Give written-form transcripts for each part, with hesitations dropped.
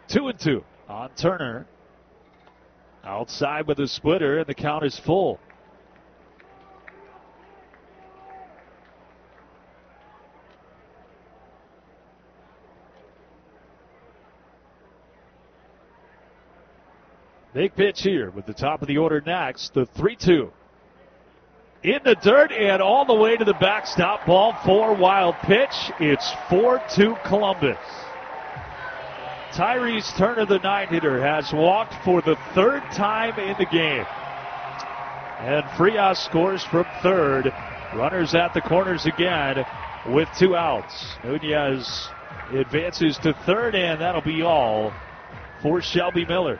2-2 on Turner. Outside with a splitter, and the count is full. Big pitch here with the top of the order next. The 3-2. In the dirt and all the way to the backstop. Ball 4, wild pitch. It's 4-2 Columbus. Tyrese Turner, the 9-hitter, has walked for the 3rd time in the game. And Frias scores from third. Runners at the corners again with 2 outs. Nunez advances to third, and that'll be all for Shelby Miller.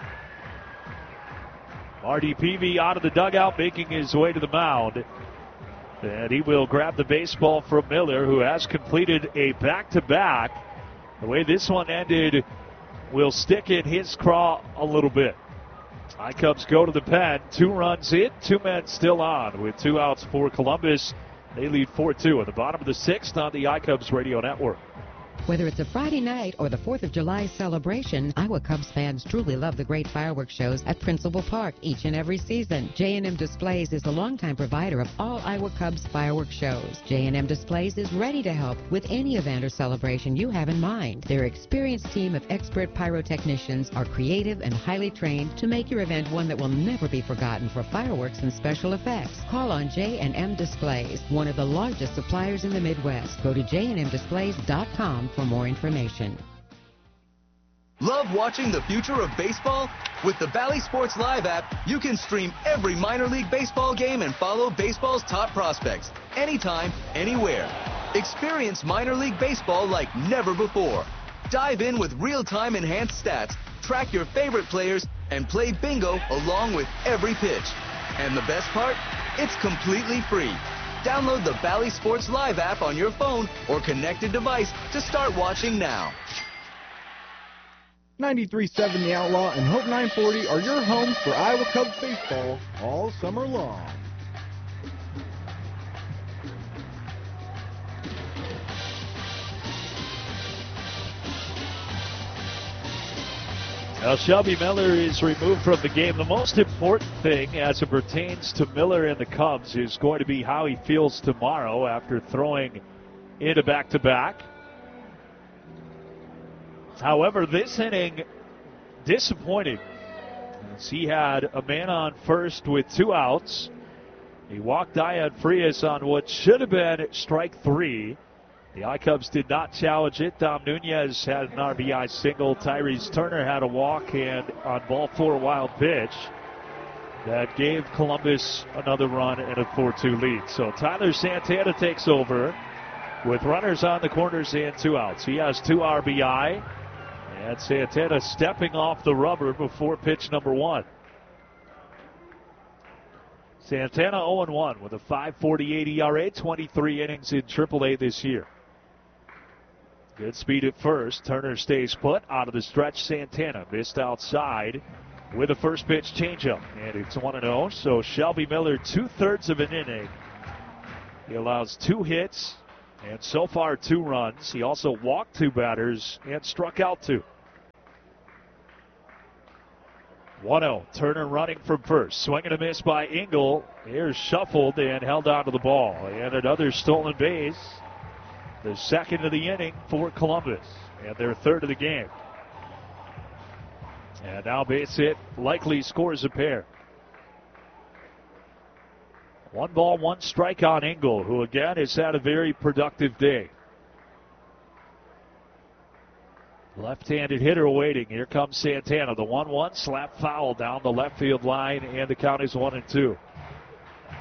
Marty Peavy out of the dugout, making his way to the mound. And he will grab the baseball from Miller, who has completed a back-to-back. The way this one ended will stick in his craw a little bit. I-Cubs go to the pen. 2 runs in, 2 men still on with 2 outs for Columbus. They lead 4-2 at the bottom of the 6th on the I-Cubs radio network. Whether it's a Friday night or the 4th of July celebration, Iowa Cubs fans truly love the great fireworks shows at Principal Park each and every season. J&M Displays is the longtime provider of all Iowa Cubs fireworks shows. J&M Displays is ready to help with any event or celebration you have in mind. Their experienced team of expert pyrotechnicians are creative and highly trained to make your event one that will never be forgotten for fireworks and special effects. Call on J&M Displays, one of the largest suppliers in the Midwest. Go to jnmdisplays.com for more information. Love watching the future of baseball? With the Bally Sports Live app, you can stream every minor league baseball game and follow baseball's top prospects anytime, anywhere. Experience minor league baseball like never before. Dive in with real-time enhanced stats, track your favorite players, and play bingo along with every pitch. And the best part? It's completely free. Download the Bally Sports Live app on your phone or connected device to start watching now. 93.7 The Outlaw and Hope 940 are your homes for Iowa Cubs baseball all summer long. Well, Shelby Miller is removed from the game. The most important thing as it pertains to Miller and the Cubs is going to be how he feels tomorrow after throwing in a back-to-back. However, this inning, disappointing, as he had a man on first with 2 outs. He walked Diane Frias on what should have been strike 3. The I-Cubs did not challenge it. Dom Nunez had an RBI single. Tyrese Turner had a walk, and on ball 4, wild pitch that gave Columbus another run and a 4-2 lead. So Tyler Santana takes over with runners on the corners and 2 outs. He has 2 RBI, and Santana stepping off the rubber before pitch number 1. Santana 0-1 with a 5.48 ERA, 23 innings in AAA this year. Good speed at first. Turner stays put. Out of the stretch, Santana missed outside with a first pitch changeup. And it's 1-0. So Shelby Miller, 2/3 of an inning. He allows 2 hits and so far 2 runs. He also walked 2 batters and struck out 2. 1-0. Turner running from first. Swing and a miss by Engel. Here's shuffled and held onto the ball. And another stolen base. The second of the inning for Columbus, and their 3rd of the game. And now base hit, likely scores a pair. 1 ball, 1 strike on Engel, who again has had a very productive day. Left-handed hitter waiting. Here comes Santana. The 1-1 slap foul down the left field line, and the count is 1-2.